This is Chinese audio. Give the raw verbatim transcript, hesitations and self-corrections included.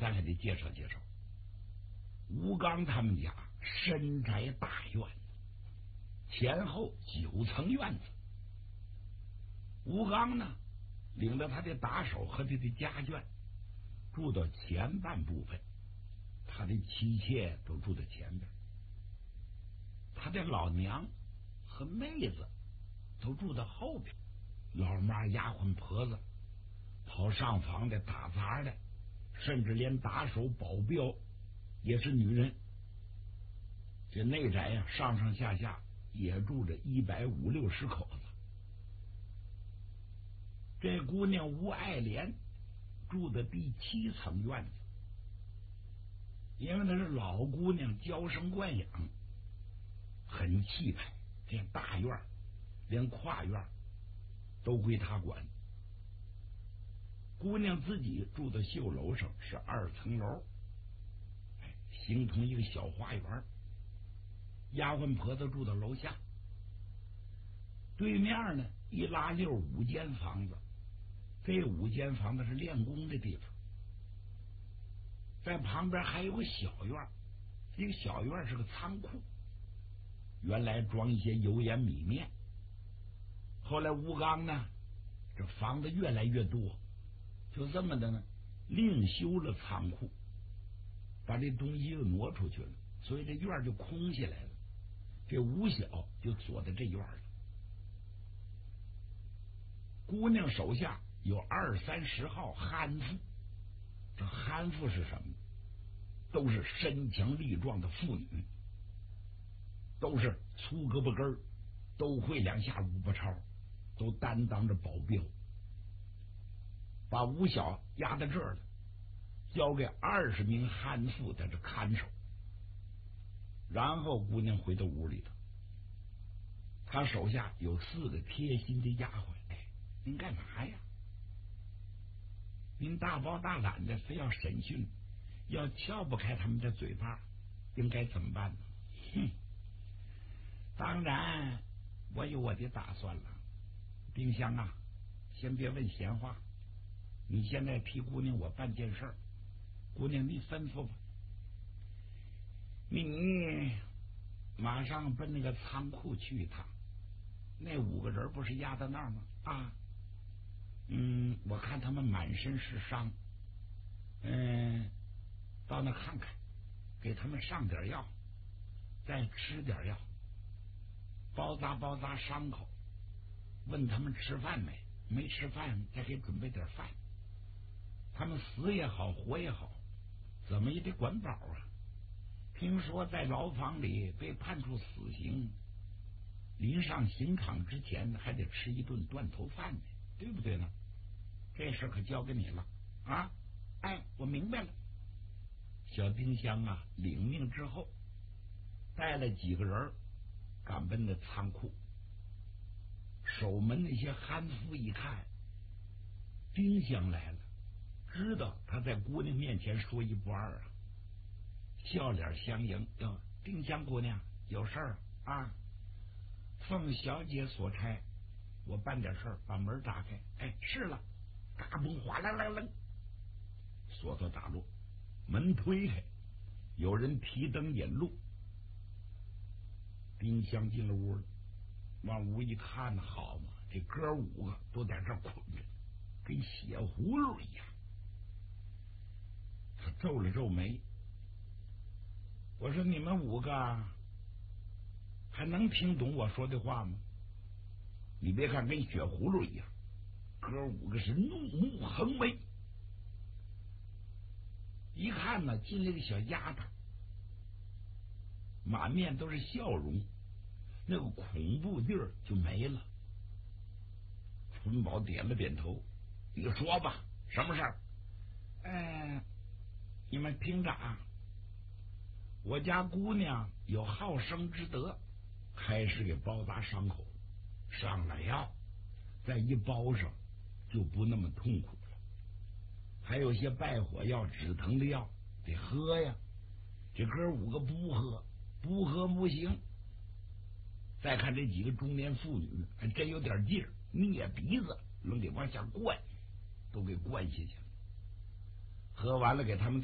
咱还得介绍介绍。吴刚他们家深宅大院，前后九层院子。吴刚呢，领着他的打手和他的家眷住到前半部分，他的妻妾都住在前边，他的老娘和妹子都住在后边，老妈、丫鬟、婆子、跑上房的、打杂的，甚至连打手、保镖也是女人。这内宅呀、啊，上上下下也住着一百五六十口子。这姑娘吴爱莲住的第七层院子，因为她是老姑娘，娇生惯养，很气派。这大院连跨院都归她管。姑娘自己住的绣楼上，是二层楼，形同一个小花园。丫鬟婆子住到楼下，对面呢一拉溜五间房子，这五间房子是练功的地方，在旁边还有个小院，这个小院是个仓库，原来装一些油盐米面。后来吴刚呢，这房子越来越多，就这么的呢，另修了仓库，把这东西又挪出去了，所以这院就空下来了。这吴小就坐在这院了。姑娘手下有二三十号憨妇，这憨妇是什么？都是身强力壮的妇女，都是粗胳膊根儿，都会两下五八超，都担当着保镖。把吴小压在这儿了，交给二十名憨妇在这看守。然后姑娘回到屋里头，她手下有四个贴心的丫鬟。哎，您干嘛呀？您大包大揽的非要审讯，要撬不开他们的嘴巴，应该怎么办呢？哼，当然我有我的打算了。丁香啊，先别问闲话，你现在替姑娘我办件事儿，姑娘你吩咐吧。你马上奔那个仓库去一趟，那五个人不是压在那儿吗？啊，嗯，我看他们满身是伤，嗯，到那看看，给他们上点药，再吃点药，包扎包扎伤口，问他们吃饭没，没吃饭再给准备点饭。他们死也好，活也好，怎么也得管饱啊。听说在牢房里被判处死刑，临上刑场之前还得吃一顿断头饭呢，对不对呢？这事可交给你了啊！哎，我明白了。小丁香啊，领命之后，带了几个人赶奔那仓库。守门那些憨妇一看，丁香来了，知道他在姑娘面前说一不二啊。笑脸相迎，哟，丁香姑娘有事儿啊？奉小姐所差，我办点事儿，把门打开。哎，是了，嘎嘣哗啦啦啦，锁头打落，门推开，有人提灯引路。丁香进了屋了，往屋一看，好嘛，这哥五个都在这捆着，跟血葫芦一样。他皱了皱眉，我说你们五个还能听懂我说的话吗？你别看跟血葫芦一样，哥五个是怒目横威。一看呢，进来个小丫头，满面都是笑容，那个恐怖地儿就没了。春宝点了点头，你就说吧，什么事儿？哎，你们听着啊，我家姑娘有好生之德，开始给包扎伤口，上了药，再一包上就不那么痛苦了。还有些败火药、止疼的药得喝呀，这哥五个不喝，不喝不行。再看这几个中年妇女，还真有点劲儿，捏鼻子，愣得往下灌，都给灌下去了。喝完了，给他们